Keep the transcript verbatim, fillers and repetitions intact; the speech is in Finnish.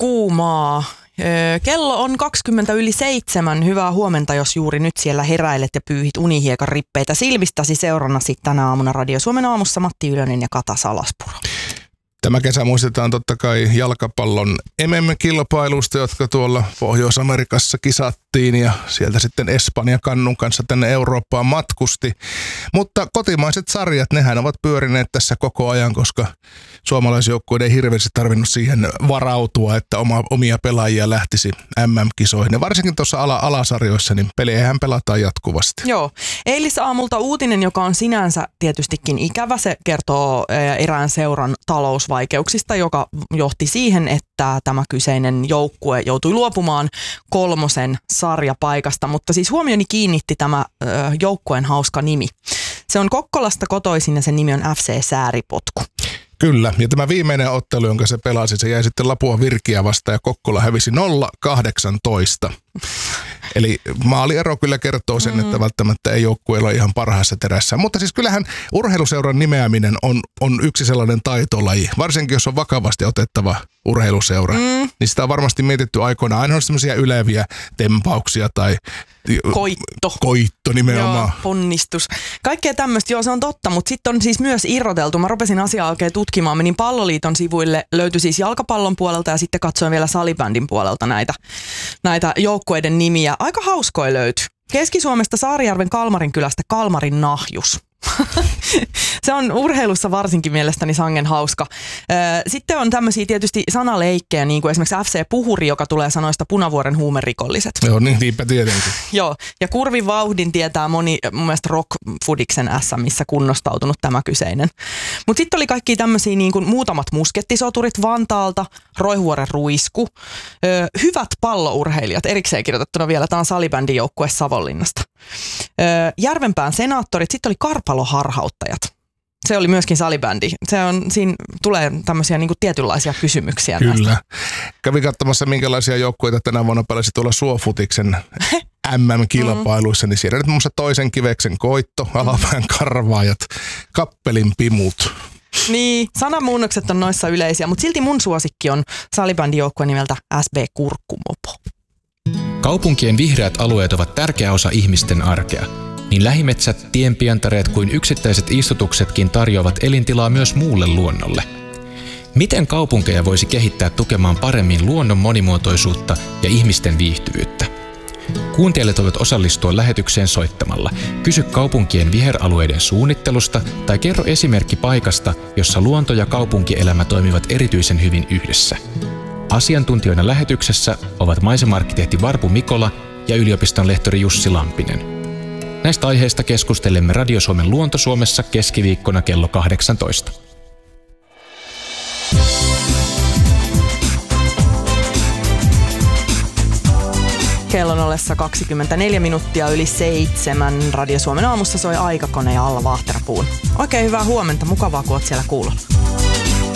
kuumaa. Kello on kaksikymmentä yli seitsemän. Hyvää huomenta, jos juuri nyt siellä heräilet ja pyyhit unihiekan rippeitä silmistäsi. Seurannasi tänä aamuna Radio Suomen aamussa Matti Ylönen ja Kata Salaspuro. Tämä kesä muistetaan totta kai jalkapallon M M-kilpailusta, jotka tuolla Pohjois-Amerikassa kisattiin ja sieltä sitten Espanja kannun kanssa tänne Eurooppaan matkusti. Mutta kotimaiset sarjat, nehän ovat pyörineet tässä koko ajan, koska suomalaisjoukkueiden ei hirveästi tarvinnut siihen varautua, että oma, omia pelaajia lähtisi M M-kisoihin. Ja varsinkin tuossa ala, alasarjoissa, niin peliähän pelataan jatkuvasti. Joo. Eilisaamulta uutinen, joka on sinänsä tietystikin ikävä. Se kertoo erään seuran talousvaikeuksista, joka johti siihen, että tämä kyseinen joukkue joutui luopumaan kolmosen sarjapaikasta. Mutta siis huomioni kiinnitti tämä joukkueen hauska nimi. Se on Kokkolasta kotoisin ja sen nimi on F C Sääripotku. Kyllä, ja tämä viimeinen ottelu, jonka se pelasi, se jäi sitten Lapua Virkiä vastaan ja Kokkola hävisi nolla kahdeksantoista. Eli maaliero kyllä kertoo sen, että välttämättä ei joukkueella ole ihan parhaassa terässä. Mutta siis kyllähän urheiluseuran nimeäminen on, on yksi sellainen taitolaji. Varsinkin jos on vakavasti otettava urheiluseura, mm. niin sitä on varmasti mietitty aikoinaan. Aina on sellaisia yleviä tempauksia tai koitto. Koitto nimenomaan. Joo, ponnistus. Kaikkea tämmöistä, joo se on totta, mutta sitten on siis myös irroteltu. Mä rupesin asiaa oikein tutkimaan. Menin Palloliiton sivuille, löytyi siis jalkapallon puolelta ja sitten katsoin vielä salibändin puolelta näitä, näitä joukkueiden nimiä. Aika hauskoja löytyi. Keski-Suomesta Saarijärven Kalmarin kylästä Kalmarin Nahjus. Se on urheilussa varsinkin mielestäni sangen hauska. Sitten on tämmöisiä tietysti sanaleikkejä, niin kuin esimerkiksi F C Puhuri, joka tulee sanoista Punavuoren huumerikolliset. Joo, niin niinpä tietenkin. Joo, ja Kurvin vauhdin tietää moni mun mielestä Rock Foodiksen S, missä kunnostautunut tämä kyseinen. Mutta sitten oli kaikki tämmöisiä niin kuin muutamat muskettisoturit Vantaalta, Roihuvuoren Ruisku, hyvät pallourheilijat, erikseen kirjoitettuna vielä, tämä on salibändin joukkue Savonlinnasta. Järvenpään senaattorit, sitten oli Karpalo-harhauttajat. Se oli myöskin salibändi. Se on, siinä tulee tämmöisiä niin kuin tietynlaisia kysymyksiä. Kyllä. Näistä. Kävi katsomassa, minkälaisia joukkueita tänä vuonna pelasi tuolla Suofutiksen M M-kilpailuissa, niin siellä nyt muun muassa Toisen Kiveksen Koitto, Alapään Karvaajat, Kappelin Pimut. Niin, sanamuunnokset on noissa yleisiä, mutta silti mun suosikki on salibändijoukkue nimeltä S B Kurkkumopo. Kaupunkien vihreät alueet ovat tärkeä osa ihmisten arkea. Niin lähimetsät, tienpientareet kuin yksittäiset istutuksetkin tarjoavat elintilaa myös muulle luonnolle. Miten kaupunkeja voisi kehittää tukemaan paremmin luonnon monimuotoisuutta ja ihmisten viihtyvyyttä? Kuuntelijat voivat osallistua lähetykseen soittamalla. Kysy kaupunkien viheralueiden suunnittelusta tai kerro esimerkki paikasta, jossa luonto ja kaupunkielämä toimivat erityisen hyvin yhdessä. Asiantuntijoina lähetyksessä ovat maisema-arkkitehti Varpu Mikola ja yliopiston lehtori Jussi Lampinen. Näistä aiheista keskustelemme Radio Suomen Luonto-Suomessa keskiviikkona kello kahdeksantoista. Kellon ollessa kaksikymmentäneljä minuuttia yli seitsemän. Radio Suomen aamussa soi aikakone ja Alla Vahterapuun. Oikein hyvää huomenta, mukavaa kun oot siellä kuulolla.